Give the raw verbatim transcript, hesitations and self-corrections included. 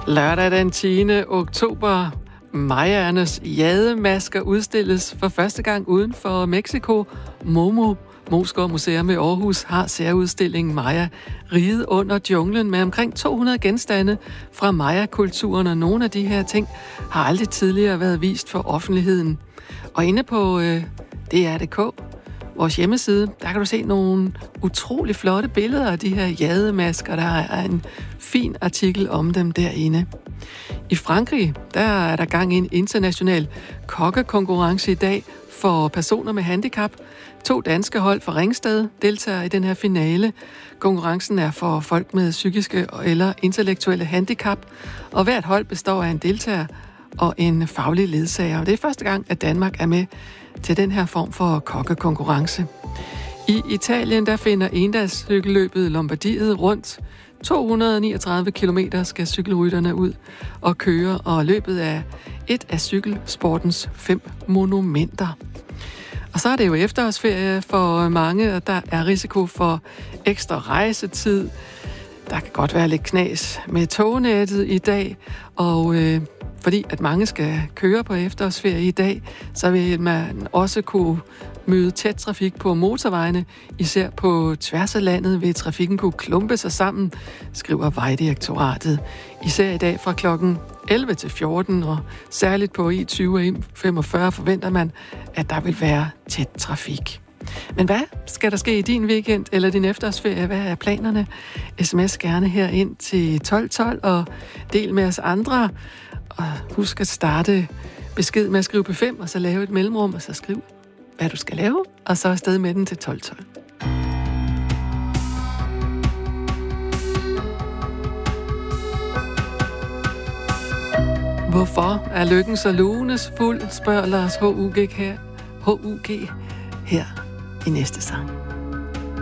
Lørdag den tiende oktober. Mayaernes jademasker udstilles for første gang uden for Mexico. Momo, Moesgaard Museum i Aarhus, har særudstillingen Maya, riget under junglen, med omkring to hundrede genstande fra Maya-kulturen, og nogle af de her ting har aldrig tidligere været vist for offentligheden. Og inde på øh, D R punktum d k, vores hjemmeside, der kan du se nogle utrolig flotte billeder af de her jademasker. Der er en fin artikel om dem derinde. I Frankrig, der er der gang i en international kokkekonkurrence i dag for personer med handicap. To danske hold fra Ringsted deltager i den her finale. Konkurrencen er for folk med psykiske eller intellektuelle handicap, og hvert hold består af en deltager og en faglig ledsager. Og det er første gang, at Danmark er med til den her form for kokkekonkurrence. I Italien, der finder endagscykelløbet Lombardiet rundt. to hundrede og niogtredive kilometer skal cykelrytterne ud og køre, og løbet er et af cykelsportens fem monumenter. Og så er det jo efterårsferie for mange, og der er risiko for ekstra rejsetid. Der kan godt være lidt knas med tognettet i dag, og øh, fordi at mange skal køre på efterårsferie i dag, så vil man også kunne møde tæt trafik på motorvejene. Især på tværs af landet vil trafikken kunne klumpe sig sammen, skriver Vejdirektoratet. Især i dag fra klokken elleve til fjorten, og særligt på I tyve og I femogfyrre forventer man, at der vil være tæt trafik. Men hvad skal der ske i din weekend eller din efterårsferie? Hvad er planerne? Sms gerne her ind til tolv tolv og del med os andre. Og husk at starte besked med at skrive P fem, og så lave et mellemrum, og så skriv, hvad du skal lave, og så afsted med den til tolv tolv. Hvorfor er lykken så lunes fuld, spørger Lars H U G her, H U G her i næste sang.